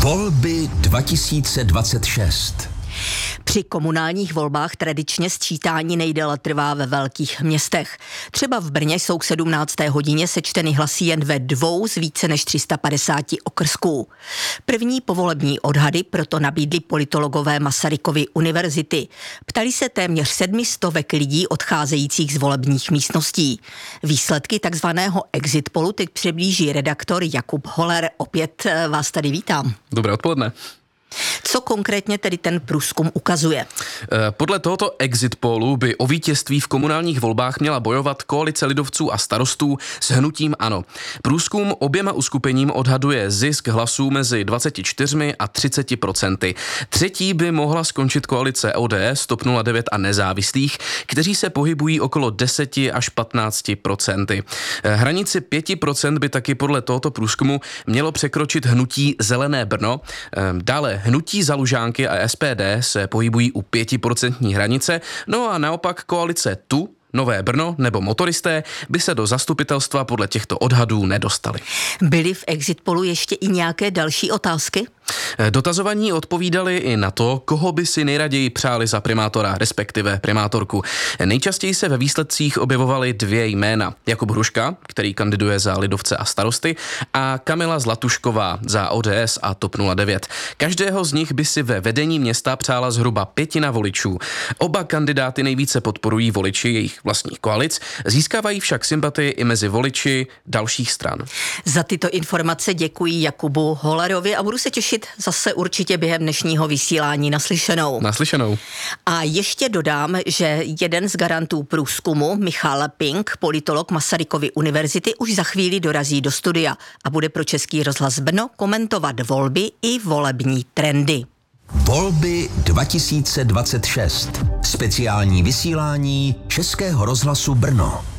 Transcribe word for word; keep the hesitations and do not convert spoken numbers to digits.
Volby dva tisíce dvacet šest. Při komunálních volbách tradičně sčítání nejdéle trvá ve velkých městech. Třeba v Brně jsou k sedmnácté hodině sečteny hlasy jen ve dvou z více než tři sta padesáti okrsků. První povolební odhady proto nabídli politologové Masarykovy univerzity. Ptali se téměř sedmi stovek lidí odcházejících z volebních místností. Výsledky takzvaného exit polu teď přiblíží redaktor Jakub Holer. Opět vás tady vítám. Dobré odpoledne. Co konkrétně tedy ten průzkum ukazuje? Podle tohoto exit pollu by o vítězství v komunálních volbách měla bojovat koalice lidovců a starostů s hnutím ANO. Průzkum oběma uskupením odhaduje zisk hlasů mezi dvaceti čtyřmi a třiceti procenty. Třetí by mohla skončit koalice O D S, TOP nula devět a nezávislých, kteří se pohybují okolo deseti až patnácti procenty. Hranici pěti procent by taky podle tohoto průzkumu mělo překročit hnutí Zelené Brno. Dále hnutí Za Lužánky a S P D se pohybují u pětiprocentní hranice, no a naopak koalice Tu, Nové Brno nebo Motoristé by se do zastupitelstva podle těchto odhadů nedostali. Byly v exit polu ještě i nějaké další otázky? Dotazovaní odpovídali i na to, koho by si nejraději přáli za primátora, respektive primátorku. Nejčastěji se ve výsledcích objevovaly dvě jména. Jakub Hruška, který kandiduje za lidovce a starosty, a Kamila Zlatušková za O D S a TOP nula devět. Každého z nich by si ve vedení města přála zhruba pětina voličů. Oba kandidáty nejvíce podporují voliči jejich vlastních koalic, získávají však sympatii i mezi voliči dalších stran. Za tyto informace děkuji Jakubu Holerovi a budu se těšit zase určitě během dnešního vysílání. Naslyšenou. Naslyšenou. A ještě dodám, že jeden z garantů průzkumu, Michal Pink, politolog Masarykovy univerzity, už za chvíli dorazí do studia a bude pro Český rozhlas Brno komentovat volby i volební trendy. Volby dva tisíce dvacet šest. Speciální vysílání Českého rozhlasu Brno.